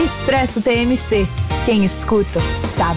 Expresso TMC. Quem escuta, sabe.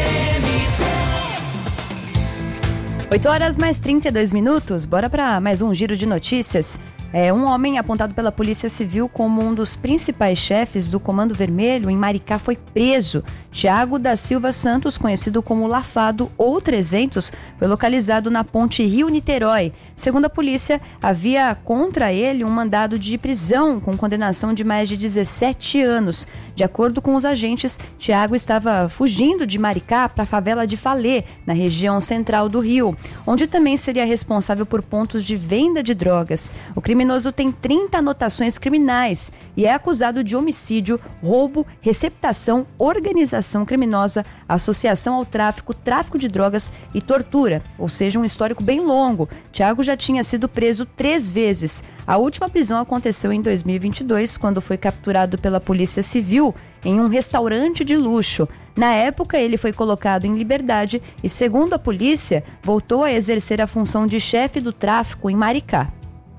8h mais 32. Bora para mais um giro de notícias. Um homem apontado pela Polícia Civil como um dos principais chefes do Comando Vermelho em Maricá foi preso. Tiago da Silva Santos, conhecido como Lafado ou 300, foi localizado na ponte Rio-Niterói. Segundo a polícia, havia contra ele um mandado de prisão com condenação de mais de 17 anos. De acordo com os agentes, Tiago estava fugindo de Maricá para a favela de Falê, na região central do Rio, onde também seria responsável por pontos de venda de drogas. O criminoso tem 30 anotações criminais e é acusado de homicídio, roubo, receptação, organização criminosa, associação ao tráfico, tráfico de drogas e tortura, ou seja, um histórico bem longo. Tiago já tinha sido preso 3 vezes. A última prisão aconteceu em 2022, quando foi capturado pela Polícia Civil em um restaurante de luxo. Na época, ele foi colocado em liberdade e, segundo a polícia, voltou a exercer a função de chefe do tráfico em Maricá.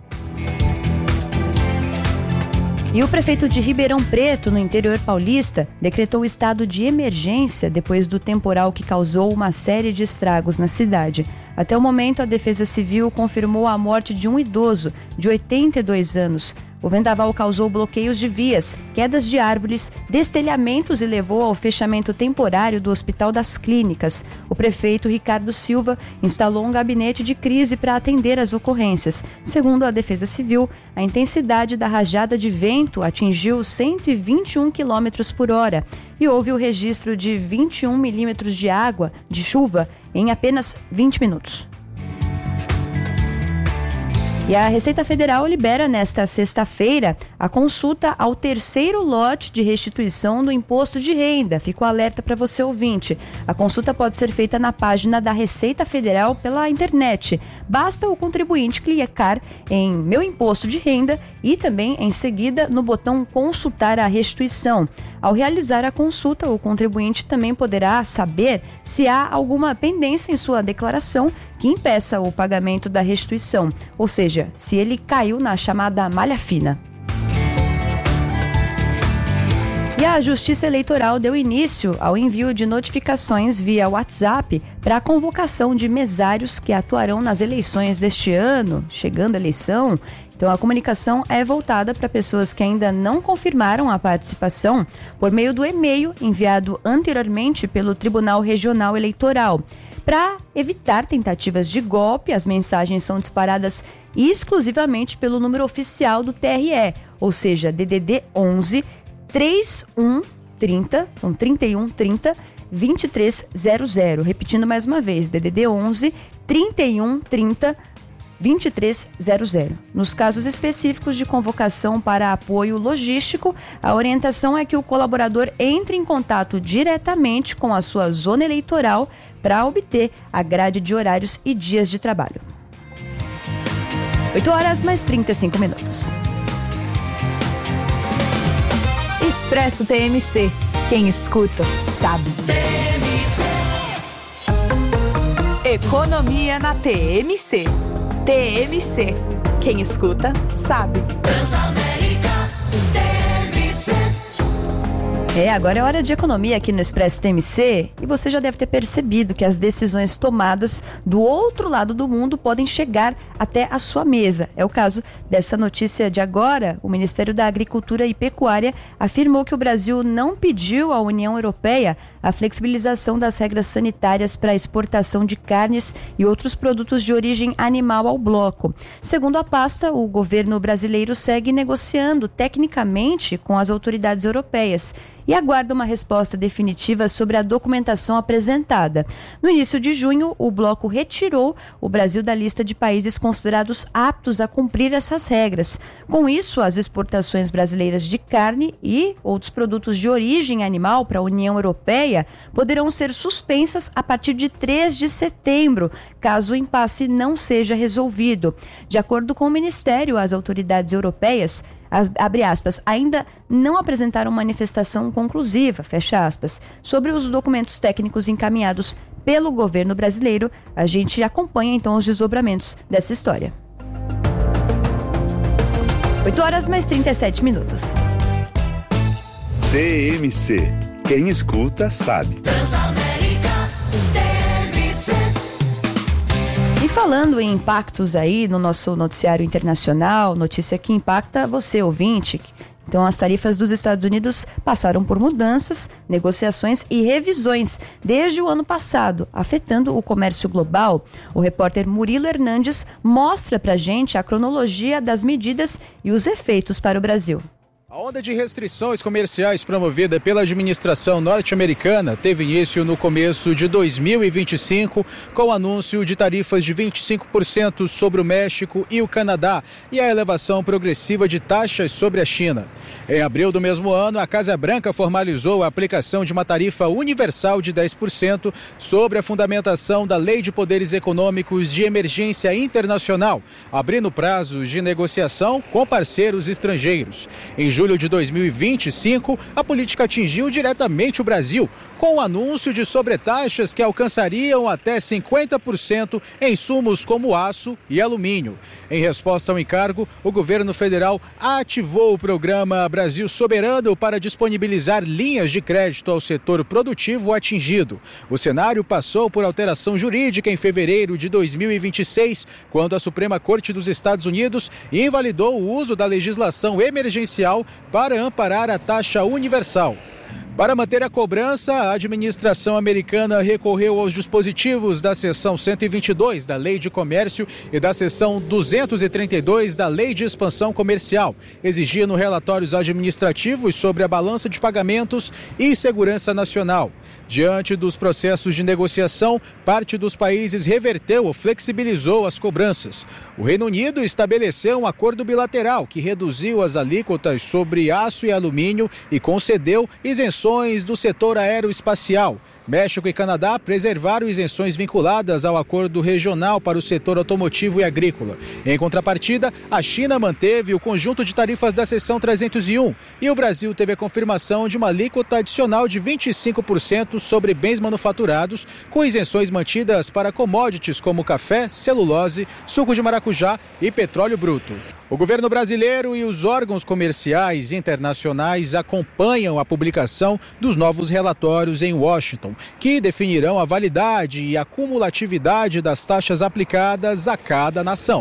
E o prefeito de Ribeirão Preto, no interior paulista, decretou estado de emergência depois do temporal que causou uma série de estragos na cidade. Até o momento, a Defesa Civil confirmou a morte de um idoso de 82 anos. O vendaval causou bloqueios de vias, quedas de árvores, destelhamentos e levou ao fechamento temporário do Hospital das Clínicas. O prefeito Ricardo Silva instalou um gabinete de crise para atender as ocorrências. Segundo a Defesa Civil, a intensidade da rajada de vento atingiu 121 km por hora e houve o registro de 21 milímetros de chuva em apenas 20 minutos. E a Receita Federal libera nesta sexta-feira a consulta ao 3º lote de restituição do imposto de renda. Fica o alerta para você, ouvinte. A consulta pode ser feita na página da Receita Federal pela internet. Basta o contribuinte clicar em Meu Imposto de Renda e também, em seguida, no botão Consultar a Restituição. Ao realizar a consulta, o contribuinte também poderá saber se há alguma pendência em sua declaração que impeça o pagamento da restituição, ou seja, se ele caiu na chamada malha fina. E a Justiça Eleitoral deu início ao envio de notificações via WhatsApp para a convocação de mesários que atuarão nas eleições deste ano, chegando a eleição. Então, a comunicação é voltada para pessoas que ainda não confirmaram a participação por meio do e-mail enviado anteriormente pelo Tribunal Regional Eleitoral. Para evitar tentativas de golpe, as mensagens são disparadas exclusivamente pelo número oficial do TRE, ou seja, DDD 11 3130, então 3130 2300. Repetindo mais uma vez, DDD 11 3130 2300. Nos casos específicos de convocação para apoio logístico, a orientação é que o colaborador entre em contato diretamente com a sua zona eleitoral para obter a grade de horários e dias de trabalho. 8h mais 35. Expresso TMC. Quem escuta, sabe. Economia na TMC. TMC. Quem escuta, sabe. Transamérica TMC. Agora é hora de economia aqui no Expresso TMC e você já deve ter percebido que as decisões tomadas do outro lado do mundo podem chegar até a sua mesa. É o caso dessa notícia de agora. O Ministério da Agricultura e Pecuária afirmou que o Brasil não pediu à União Europeia a flexibilização das regras sanitárias para a exportação de carnes e outros produtos de origem animal ao bloco. Segundo a pasta, o governo brasileiro segue negociando tecnicamente com as autoridades europeias e aguarda uma resposta definitiva sobre a documentação apresentada. No início de junho, o bloco retirou o Brasil da lista de países considerados aptos a cumprir essas regras. Com isso, as exportações brasileiras de carne e outros produtos de origem animal para a União Europeia poderão ser suspensas a partir de 3 de setembro, caso o impasse não seja resolvido. De acordo com o Ministério, as autoridades europeias abre aspas, ainda não apresentaram manifestação conclusiva, fecha aspas, sobre os documentos técnicos encaminhados pelo governo brasileiro. A gente acompanha então os desdobramentos dessa história. 8h mais 37. TMC. Quem escuta sabe. Transamérica TMC. E falando em impactos aí no nosso noticiário internacional, notícia que impacta você, ouvinte. Então, as tarifas dos Estados Unidos passaram por mudanças, negociações e revisões desde o ano passado, afetando o comércio global. O repórter Murilo Hernandes mostra pra gente a cronologia das medidas e os efeitos para o Brasil. A onda de restrições comerciais promovida pela administração norte-americana teve início no começo de 2025, com o anúncio de tarifas de 25% sobre o México e o Canadá e a elevação progressiva de taxas sobre a China. Em abril do mesmo ano, a Casa Branca formalizou a aplicação de uma tarifa universal de 10% sobre a fundamentação da Lei de Poderes Econômicos de Emergência Internacional, abrindo prazos de negociação com parceiros estrangeiros. Em julho de 2025, a política atingiu diretamente o Brasil, com o anúncio de sobretaxas que alcançariam até 50% em insumos como aço e alumínio. Em resposta ao encargo, o governo federal ativou o programa Brasil Soberano para disponibilizar linhas de crédito ao setor produtivo atingido. O cenário passou por alteração jurídica em fevereiro de 2026, quando a Suprema Corte dos Estados Unidos invalidou o uso da legislação emergencial para amparar a taxa universal. Para manter a cobrança, a administração americana recorreu aos dispositivos da seção 122 da Lei de Comércio e da seção 232 da Lei de Expansão Comercial, exigindo relatórios administrativos sobre a balança de pagamentos e segurança nacional. Diante dos processos de negociação, parte dos países reverteu ou flexibilizou as cobranças. O Reino Unido estabeleceu um acordo bilateral que reduziu as alíquotas sobre aço e alumínio e concedeu isenções do setor aeroespacial. México e Canadá preservaram isenções vinculadas ao acordo regional para o setor automotivo e agrícola. Em contrapartida, a China manteve o conjunto de tarifas da seção 301 e o Brasil teve a confirmação de uma alíquota adicional de 25% sobre bens manufaturados, com isenções mantidas para commodities como café, celulose, suco de maracujá e petróleo bruto. O governo brasileiro e os órgãos comerciais internacionais acompanham a publicação dos novos relatórios em Washington, que definirão a validade e a cumulatividade das taxas aplicadas a cada nação.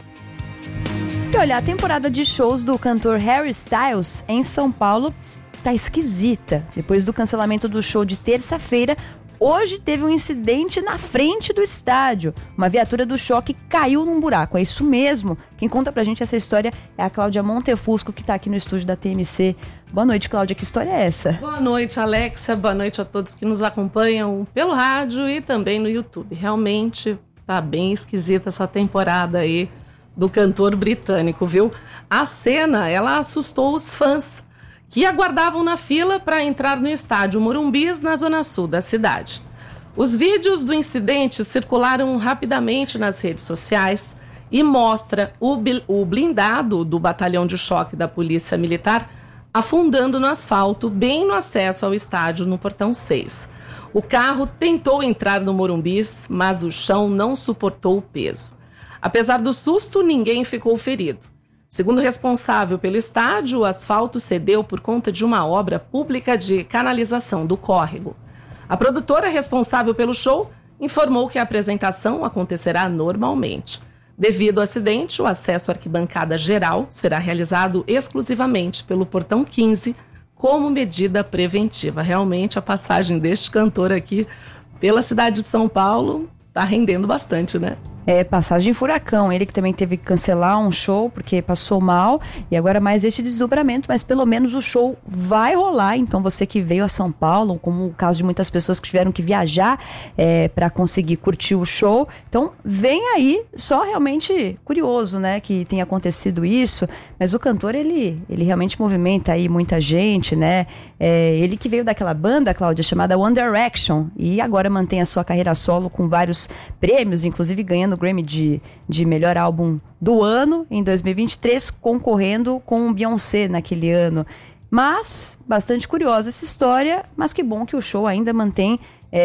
E olha, a temporada de shows do cantor Harry Styles em São Paulo tá esquisita. Depois do cancelamento do show de terça-feira, hoje teve um incidente na frente do estádio. Uma viatura do choque caiu num buraco. É isso mesmo. Quem conta pra gente essa história é a Cláudia Montefusco, que tá aqui no estúdio da TMC. Boa noite, Cláudia. Que história é essa? Boa noite, Alexia. Boa noite a todos que nos acompanham pelo rádio e também no YouTube. Realmente tá bem esquisita essa temporada aí do cantor britânico, viu? A cena, ela assustou os fãs que aguardavam na fila para entrar no estádio Morumbis, na zona sul da cidade. Os vídeos do incidente circularam rapidamente nas redes sociais e mostra o blindado do batalhão de choque da Polícia Militar afundando no asfalto, bem no acesso ao estádio, no portão 6. O carro tentou entrar no Morumbis, mas o chão não suportou o peso. Apesar do susto, ninguém ficou ferido. Segundo o responsável pelo estádio, o asfalto cedeu por conta de uma obra pública de canalização do córrego. A produtora responsável pelo show informou que a apresentação acontecerá normalmente. Devido ao acidente, o acesso à arquibancada geral será realizado exclusivamente pelo portão 15 como medida preventiva. Realmente, a passagem deste cantor aqui pela cidade de São Paulo está rendendo bastante, né? É, passagem furacão. Ele que também teve que cancelar um show porque passou mal e agora mais este desdobramento, mas pelo menos o show vai rolar. Então você que veio a São Paulo, como o caso de muitas pessoas que tiveram que viajar para conseguir curtir o show, então vem aí. Só realmente curioso, né, que tenha acontecido isso, mas o cantor ele realmente movimenta aí muita gente, né? Ele que veio daquela banda, Cláudia, chamada One Direction, e agora mantém a sua carreira solo com vários prêmios, inclusive ganhando o Grammy de melhor álbum do ano em 2023, concorrendo com o Beyoncé naquele ano. Mas, bastante curiosa essa história, mas que bom que o show ainda mantém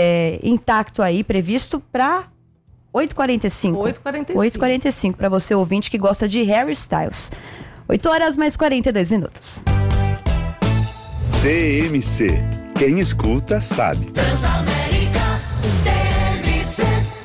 intacto aí, previsto para 8h45. 8h45, para você ouvinte que gosta de Harry Styles. 8h mais 42 minutos. TMC. Quem escuta sabe. Transamérica TMC.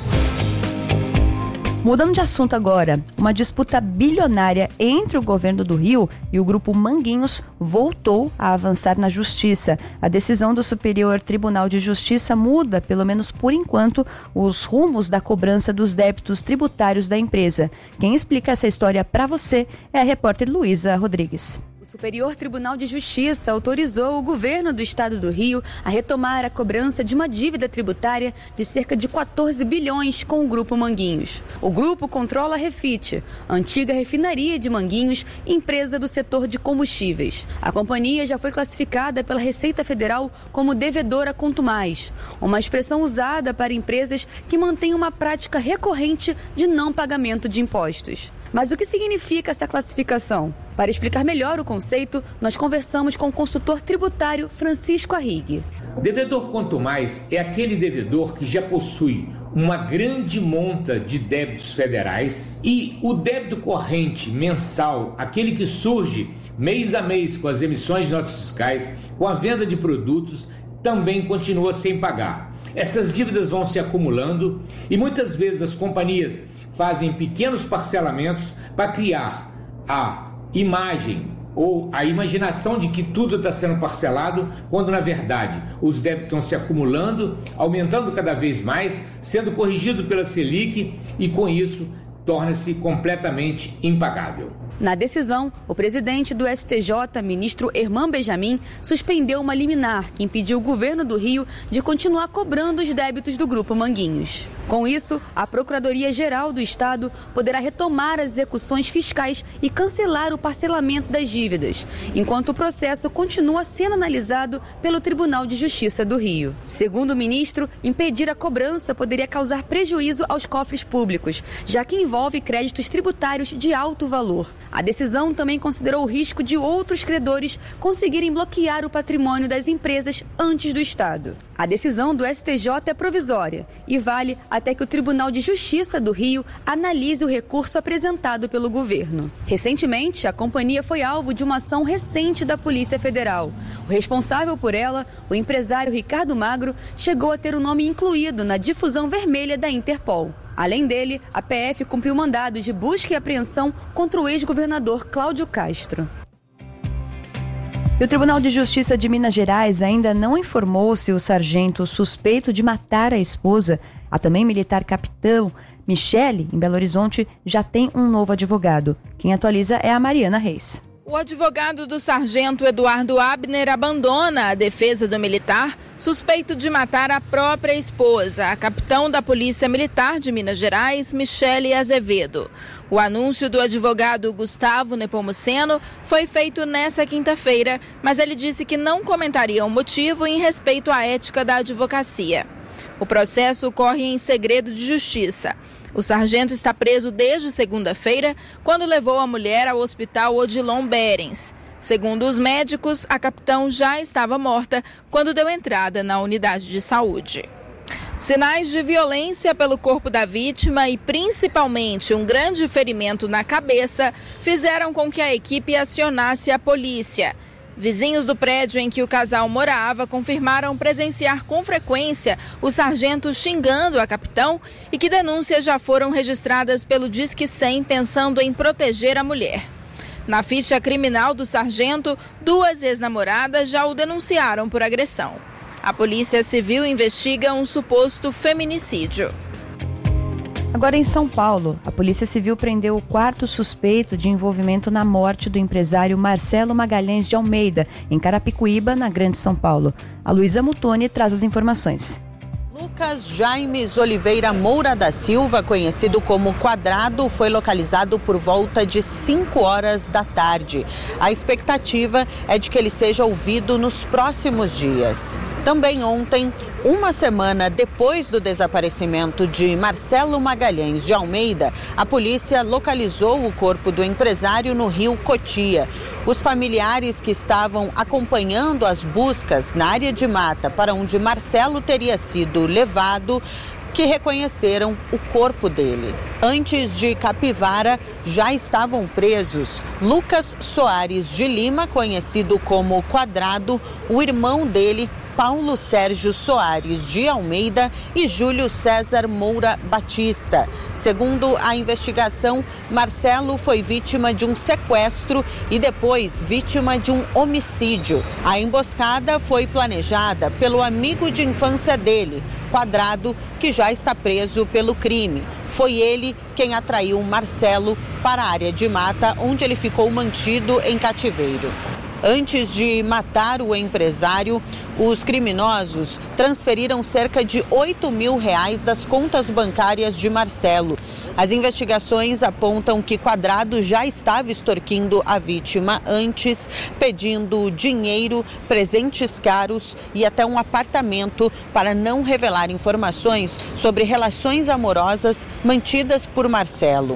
Mudando de assunto agora, uma disputa bilionária entre o governo do Rio e o grupo Manguinhos voltou a avançar na justiça. A decisão do Superior Tribunal de Justiça muda, pelo menos por enquanto, os rumos da cobrança dos débitos tributários da empresa. Quem explica essa história para você é a repórter Luísa Rodrigues. O Superior Tribunal de Justiça autorizou o governo do estado do Rio a retomar a cobrança de uma dívida tributária de cerca de 14 bilhões com o Grupo Manguinhos. O grupo controla a Refit, antiga refinaria de Manguinhos, empresa do setor de combustíveis. A companhia já foi classificada pela Receita Federal como devedora contumaz, uma expressão usada para empresas que mantêm uma prática recorrente de não pagamento de impostos. Mas o que significa essa classificação? Para explicar melhor o conceito, nós conversamos com o consultor tributário Francisco Arrighi. Devedor contumaz é aquele devedor que já possui uma grande monta de débitos federais e o débito corrente mensal, aquele que surge mês a mês com as emissões de notas fiscais, com a venda de produtos, também continua sem pagar. Essas dívidas vão se acumulando e muitas vezes as companhias fazem pequenos parcelamentos para criar a imagem ou a imaginação de que tudo está sendo parcelado, quando na verdade os débitos estão se acumulando, aumentando cada vez mais, sendo corrigido pela Selic e com isso torna-se completamente impagável. Na decisão, o presidente do STJ, ministro Herman Benjamin, suspendeu uma liminar que impediu o governo do Rio de continuar cobrando os débitos do Grupo Manguinhos. Com isso, a Procuradoria-Geral do Estado poderá retomar as execuções fiscais e cancelar o parcelamento das dívidas, enquanto o processo continua sendo analisado pelo Tribunal de Justiça do Rio. Segundo o ministro, impedir a cobrança poderia causar prejuízo aos cofres públicos, já que envolve créditos tributários de alto valor. A decisão também considerou o risco de outros credores conseguirem bloquear o patrimônio das empresas antes do Estado. A decisão do STJ é provisória e vale até que o Tribunal de Justiça do Rio analise o recurso apresentado pelo governo. Recentemente, a companhia foi alvo de uma ação recente da Polícia Federal. O responsável por ela, o empresário Ricardo Magro, chegou a ter o nome incluído na difusão vermelha da Interpol. Além dele, a PF cumpriu mandados de busca e apreensão contra o ex-governador Cláudio Castro. E o Tribunal de Justiça de Minas Gerais ainda não informou se o sargento suspeito de matar a esposa, a também militar capitão Michele, em Belo Horizonte, já tem um novo advogado. Quem atualiza é a Mariana Reis. O advogado do sargento Eduardo Abner abandona a defesa do militar suspeito de matar a própria esposa, a capitão da Polícia Militar de Minas Gerais, Michele Azevedo. O anúncio do advogado Gustavo Nepomuceno foi feito nesta quinta-feira, mas ele disse que não comentaria o motivo em respeito à ética da advocacia. O processo corre em segredo de justiça. O sargento está preso desde segunda-feira, quando levou a mulher ao hospital Odilon Berens. Segundo os médicos, a capitão já estava morta quando deu entrada na unidade de saúde. Sinais de violência pelo corpo da vítima e principalmente um grande ferimento na cabeça fizeram com que a equipe acionasse a polícia. Vizinhos do prédio em que o casal morava confirmaram presenciar com frequência o sargento xingando a capitão e que denúncias já foram registradas pelo Disque 100 pensando em proteger a mulher. Na ficha criminal do sargento, 2 ex-namoradas já o denunciaram por agressão. A Polícia Civil investiga um suposto feminicídio. Agora em São Paulo, a Polícia Civil prendeu o 4º suspeito de envolvimento na morte do empresário Marcelo Magalhães de Almeida, em Carapicuíba, na Grande São Paulo. A Luísa Mutoni traz as informações. Lucas Jaimes Oliveira Moura da Silva, conhecido como Quadrado, foi localizado por volta de 5 horas da tarde. A expectativa é de que ele seja ouvido nos próximos dias. Também ontem, uma semana depois do desaparecimento de Marcelo Magalhães de Almeida, a polícia localizou o corpo do empresário no rio Cotia. Os familiares que estavam acompanhando as buscas na área de mata para onde Marcelo teria sido levado que reconheceram o corpo dele. Antes de Capivara, já estavam presos Lucas Soares de Lima, conhecido como Quadrado, o irmão dele, Paulo Sérgio Soares de Almeida e Júlio César Moura Batista. Segundo a investigação, Marcelo foi vítima de um sequestro e depois vítima de um homicídio. A emboscada foi planejada pelo amigo de infância dele, Quadrado, que já está preso pelo crime. Foi ele quem atraiu Marcelo para a área de mata, onde ele ficou mantido em cativeiro. Antes de matar o empresário, os criminosos transferiram cerca de R$8 mil das contas bancárias de Marcelo. As investigações apontam que Quadrado já estava extorquindo a vítima antes, pedindo dinheiro, presentes caros e até um apartamento para não revelar informações sobre relações amorosas mantidas por Marcelo.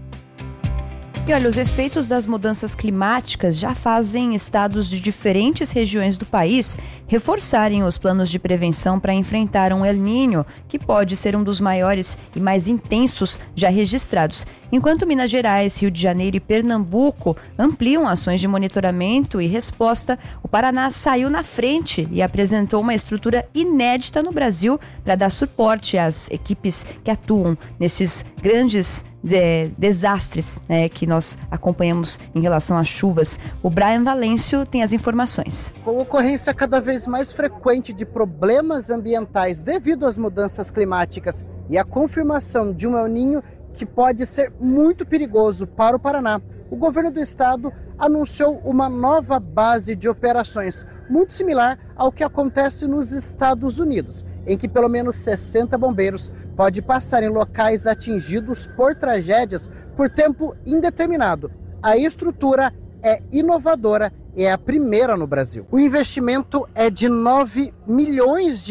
E olha, os efeitos das mudanças climáticas já fazem estados de diferentes regiões do país reforçarem os planos de prevenção para enfrentar um El Niño, que pode ser um dos maiores e mais intensos já registrados. Enquanto Minas Gerais, Rio de Janeiro e Pernambuco ampliam ações de monitoramento e resposta, o Paraná saiu na frente e apresentou uma estrutura inédita no Brasil para dar suporte às equipes que atuam nesses grandes desastres, que nós acompanhamos em relação às chuvas. O Brian Valêncio tem as informações. Com ocorrência cada vez mais frequente de problemas ambientais devido às mudanças climáticas e a confirmação de um El Niño que pode ser muito perigoso para o Paraná, o governo do estado anunciou uma nova base de operações, muito similar ao que acontece nos Estados Unidos, em que pelo menos 60 bombeiros podem passar em locais atingidos por tragédias por tempo indeterminado. A estrutura é inovadora e é a primeira no Brasil. O investimento é de R$9 milhões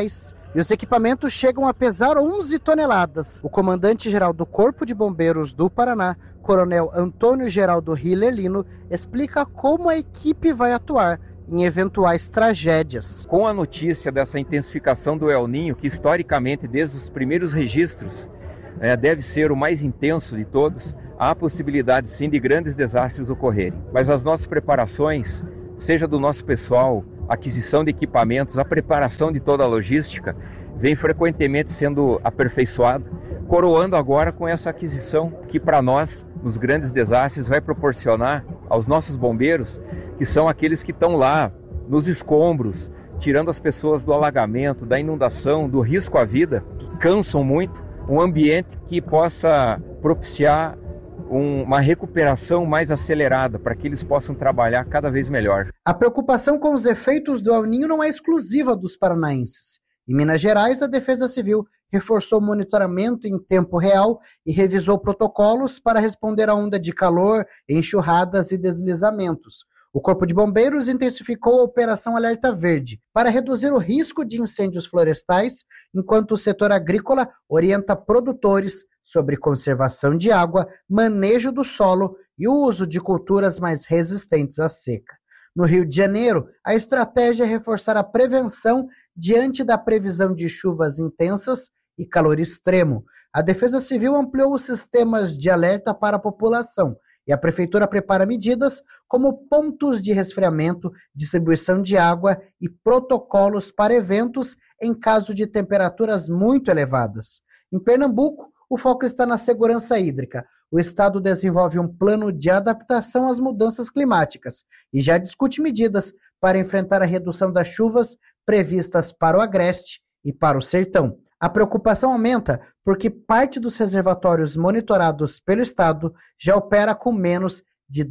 e os equipamentos chegam a pesar 11 toneladas. O comandante-geral do Corpo de Bombeiros do Paraná, Coronel Antônio Geraldo Hiller Lino, explica como a equipe vai atuar em eventuais tragédias. Com a notícia dessa intensificação do El Niño, que historicamente, desde os primeiros registros, deve ser o mais intenso de todos, há possibilidade sim de grandes desastres ocorrerem. Mas as nossas preparações, seja do nosso pessoal, aquisição de equipamentos, a preparação de toda a logística, vem frequentemente sendo aperfeiçoado, coroando agora com essa aquisição que para nós, nos grandes desastres, vai proporcionar aos nossos bombeiros, que são aqueles que estão lá nos escombros, tirando as pessoas do alagamento, da inundação, do risco à vida, que cansam muito, um ambiente que possa propiciar uma recuperação mais acelerada para que eles possam trabalhar cada vez melhor. A preocupação com os efeitos do El Niño não é exclusiva dos paranaenses. Em Minas Gerais, a Defesa Civil reforçou o monitoramento em tempo real e revisou protocolos para responder à onda de calor, enxurradas e deslizamentos. O Corpo de Bombeiros intensificou a Operação Alerta Verde para reduzir o risco de incêndios florestais, enquanto o setor agrícola orienta produtores sobre conservação de água, manejo do solo e o uso de culturas mais resistentes à seca. No Rio de Janeiro, a estratégia é reforçar a prevenção diante da previsão de chuvas intensas e calor extremo. A Defesa Civil ampliou os sistemas de alerta para a população e a Prefeitura prepara medidas como pontos de resfriamento, distribuição de água e protocolos para eventos em caso de temperaturas muito elevadas. Em Pernambuco, o foco está na segurança hídrica. O estado desenvolve um plano de adaptação às mudanças climáticas e já discute medidas para enfrentar a redução das chuvas previstas para o Agreste e para o Sertão. A preocupação aumenta porque parte dos reservatórios monitorados pelo estado já opera com menos de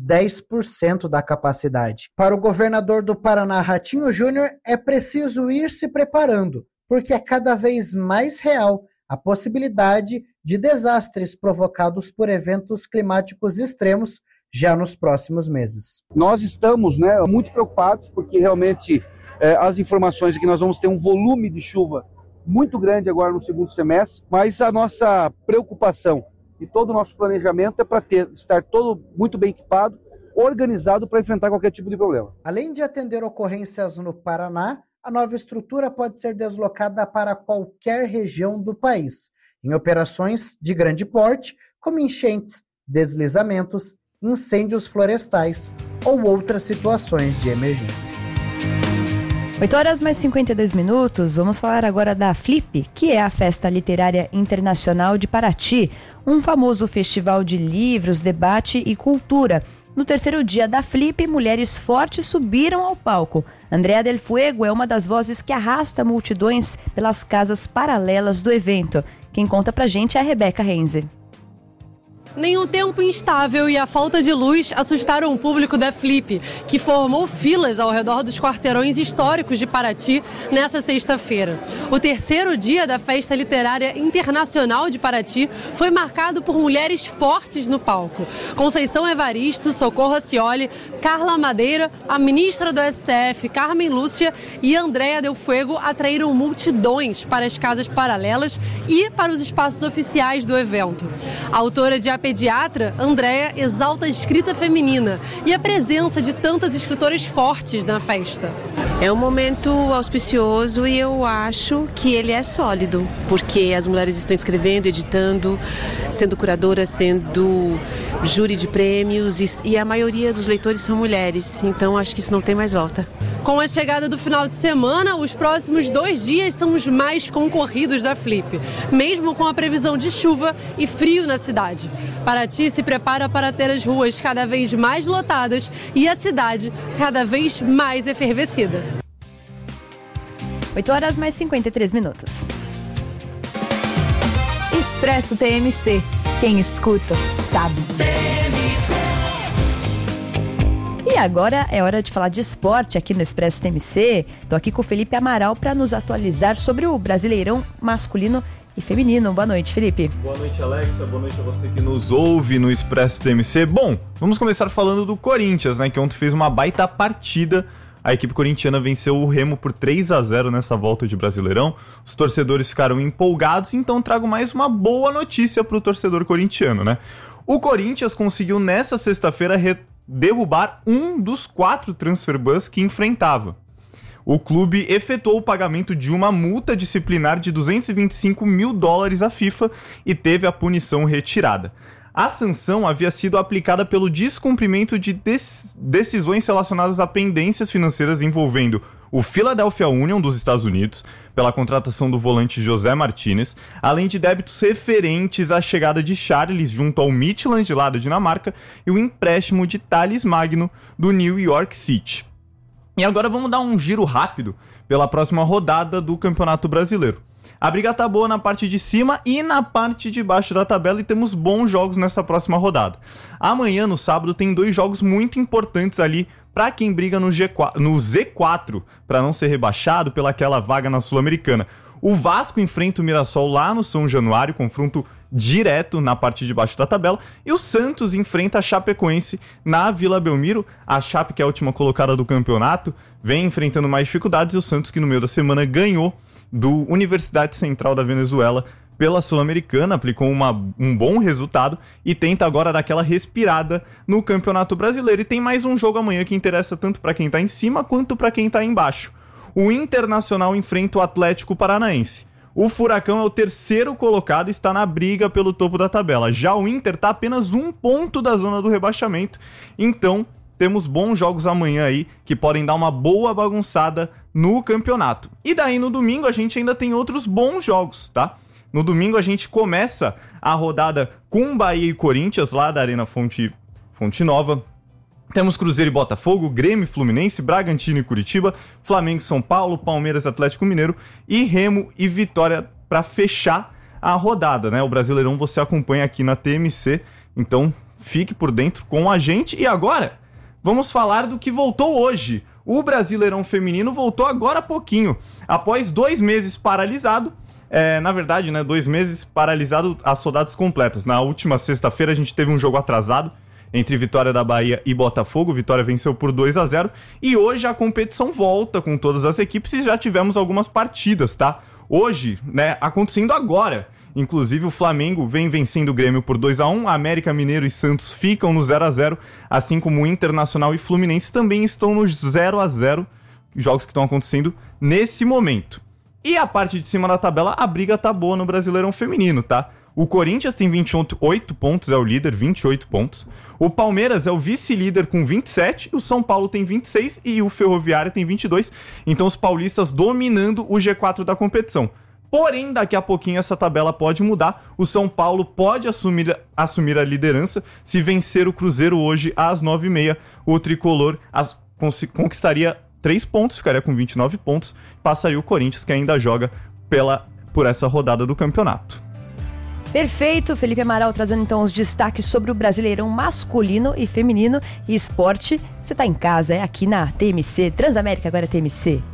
10% da capacidade. Para o governador do Paraná, Ratinho Júnior, é preciso ir se preparando, porque é cada vez mais real a possibilidade de desastres provocados por eventos climáticos extremos já nos próximos meses. Nós estamos muito preocupados porque realmente as informações é que nós vamos ter um volume de chuva muito grande agora no segundo semestre, mas a nossa preocupação e todo o nosso planejamento é para estar todo muito bem equipado, organizado para enfrentar qualquer tipo de problema. Além de atender ocorrências no Paraná, a nova estrutura pode ser deslocada para qualquer região do país, em operações de grande porte, como enchentes, deslizamentos, incêndios florestais ou outras situações de emergência. 8h mais 52min, vamos falar agora da Flip, que é a Festa Literária Internacional de Paraty, um famoso festival de livros, debate e cultura. No terceiro dia da Flip, mulheres fortes subiram ao palco. Andrea Del Fuego é uma das vozes que arrasta multidões pelas casas paralelas do evento. Quem conta pra gente é a Rebeca Renze. Nenhum tempo instável e a falta de luz assustaram o público da Flip, que formou filas ao redor dos quarteirões históricos de Paraty nessa sexta-feira. O terceiro dia da Festa Literária Internacional de Paraty foi marcado por mulheres fortes no palco. Conceição Evaristo, Socorro Acioli, Carla Madeira, a ministra do STF, Carmen Lúcia e Andrea Del Fuego atraíram multidões para as casas paralelas e para os espaços oficiais do evento. A autora de A Pediatra, Andrea, exalta a escrita feminina e a presença de tantas escritoras fortes na festa. É um momento auspicioso e eu acho que ele é sólido, porque as mulheres estão escrevendo, editando, sendo curadoras, sendo júri de prêmios e a maioria dos leitores são mulheres, então acho que isso não tem mais volta. Com a chegada do final de semana, os próximos 2 dias são os mais concorridos da Flip, mesmo com a previsão de chuva e frio na cidade. Paraty se prepara para ter as ruas cada vez mais lotadas e a cidade cada vez mais efervescida. 8h mais 53min. Expresso TMC. Quem escuta, sabe. E agora é hora de falar de esporte aqui no Expresso TMC. Estou aqui com o Felipe Amaral para nos atualizar sobre o Brasileirão masculino e feminino. Boa noite, Felipe. Boa noite, Alexa. Boa noite a você que nos ouve no Expresso TMC. Bom, vamos começar falando do Corinthians, né? Que ontem fez uma baita partida. A equipe corintiana venceu o Remo por 3-0 nessa volta de Brasileirão. Os torcedores ficaram empolgados, então trago mais uma boa notícia para o torcedor corintiano, né? O Corinthians conseguiu nessa sexta-feira derrubar um dos 4 transfer bans que enfrentava. O clube efetuou o pagamento de uma multa disciplinar de $225 mil à FIFA e teve a punição retirada. A sanção havia sido aplicada pelo descumprimento de decisões relacionadas a pendências financeiras envolvendo o Philadelphia Union dos Estados Unidos, pela contratação do volante José Martinez, além de débitos referentes à chegada de Charles junto ao Midtjylland lá da Dinamarca e o empréstimo de Thales Magno do New York City. E agora vamos dar um giro rápido pela próxima rodada do Campeonato Brasileiro. A briga tá boa na parte de cima e na parte de baixo da tabela e temos bons jogos nessa próxima rodada. Amanhã, no sábado, tem 2 jogos muito importantes ali para quem briga no Z4, para não ser rebaixado pelaquela vaga na Sul-Americana. O Vasco enfrenta o Mirassol lá no São Januário, confronto direto na parte de baixo da tabela, e o Santos enfrenta a Chapecoense na Vila Belmiro. A Chape, que é a última colocada do campeonato, vem enfrentando mais dificuldades, e o Santos, que no meio da semana ganhou do Universidade Central da Venezuela pela Sul-Americana, aplicou um bom resultado e tenta agora dar aquela respirada no Campeonato Brasileiro. E tem mais um jogo amanhã que interessa tanto para quem tá em cima quanto para quem tá embaixo. O Internacional enfrenta o Atlético Paranaense. O Furacão é o terceiro colocado e está na briga pelo topo da tabela. Já o Inter está apenas 1 ponto da zona do rebaixamento. Então, temos bons jogos amanhã aí que podem dar uma boa bagunçada no campeonato. E daí no domingo a gente ainda tem outros bons jogos, tá? No domingo a gente começa a rodada com Bahia e Corinthians lá da Arena Fonte Nova. Temos Cruzeiro e Botafogo, Grêmio e Fluminense, Bragantino e Curitiba, Flamengo e São Paulo, Palmeiras e Atlético Mineiro e Remo e Vitória para fechar a rodada, né? O Brasileirão você acompanha aqui na TMC, então fique por dentro com a gente. E agora, vamos falar do que voltou hoje. O Brasileirão Feminino voltou agora há pouquinho, após 2 meses paralisado. Na verdade, né, 2 meses paralisado as rodadas completas. Na última sexta-feira a gente teve um jogo atrasado entre Vitória da Bahia e Botafogo. Vitória venceu por 2-0. E hoje a competição volta com todas as equipes e já tivemos algumas partidas, tá? Hoje, né, acontecendo agora. Inclusive o Flamengo vem vencendo o Grêmio por 2-1. América Mineiro e Santos ficam no 0-0. Assim como o Internacional e Fluminense também estão no 0-0 jogos que estão acontecendo nesse momento. E a parte de cima da tabela, a briga tá boa no Brasileirão Feminino, tá? O Corinthians tem 28 pontos, é o líder, 28 pontos. O Palmeiras é o vice-líder com 27, o São Paulo tem 26 e o Ferroviário tem 22. Então os paulistas dominando o G4 da competição. Porém, daqui a pouquinho essa tabela pode mudar. O São Paulo pode assumir a liderança se vencer o Cruzeiro hoje às 9h30. O Tricolor conquistaria 3 pontos, ficaria com 29 pontos. Passaria o Corinthians, que ainda joga por essa rodada do campeonato. Perfeito, Felipe Amaral trazendo então os destaques sobre o Brasileirão masculino e feminino e esporte. Você tá em casa, é aqui na TMC, Transamérica agora é TMC.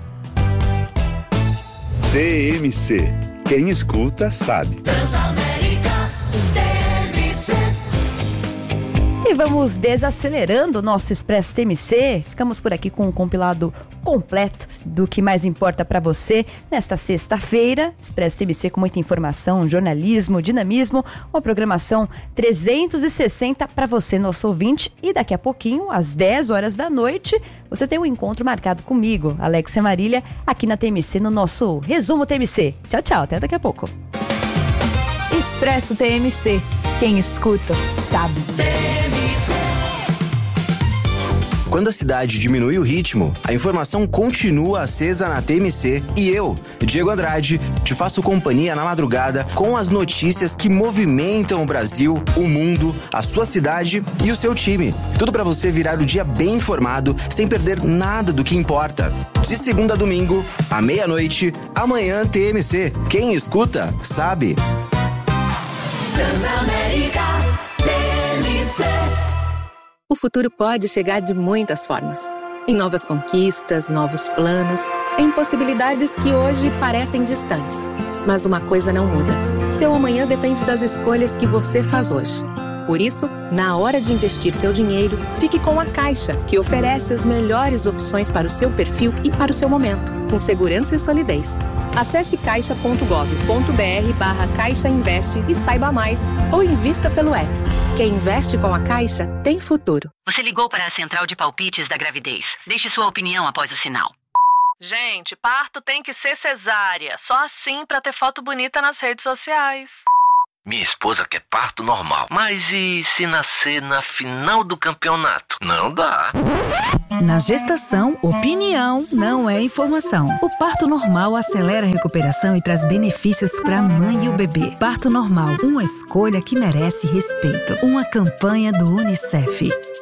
TMC. Quem escuta sabe. Transamérica TMC. E vamos desacelerando o nosso Expresso TMC. Ficamos por aqui com um compilado completo do que mais importa para você nesta sexta-feira. Expresso TMC com muita informação, jornalismo, dinamismo, uma programação 360 para você, nosso ouvinte. E daqui a pouquinho, às 10 horas da noite, você tem um encontro marcado comigo, Alexia Marília, aqui na TMC, no nosso Resumo TMC. Tchau, tchau, até daqui a pouco. Expresso TMC. Quem escuta, sabe. Quando a cidade diminui o ritmo, a informação continua acesa na TMC e eu, Diego Andrade, te faço companhia na madrugada com as notícias que movimentam o Brasil, o mundo, a sua cidade e o seu time. Tudo para você virar o dia bem informado, sem perder nada do que importa. De segunda a domingo, à meia-noite, amanhã TMC. Quem escuta, sabe. Transamérica TMC. O futuro pode chegar de muitas formas. Em novas conquistas, novos planos, em possibilidades que hoje parecem distantes. Mas uma coisa não muda. Seu amanhã depende das escolhas que você faz hoje. Por isso, na hora de investir seu dinheiro, fique com a Caixa, que oferece as melhores opções para o seu perfil e para o seu momento, com segurança e solidez. Acesse caixa.gov.br/Caixa Investe e saiba mais, ou invista pelo app. Quem investe com a Caixa tem futuro. Você ligou para a Central de Palpites da Gravidez. Deixe sua opinião após o sinal. Gente, parto tem que ser cesárea. Só assim pra ter foto bonita nas redes sociais. Minha esposa quer parto normal. Mas e se nascer na final do campeonato? Não dá. Na gestação, opinião não é informação. O parto normal acelera a recuperação e traz benefícios para a mãe e o bebê. Parto normal, uma escolha que merece respeito. Uma campanha do UNICEF.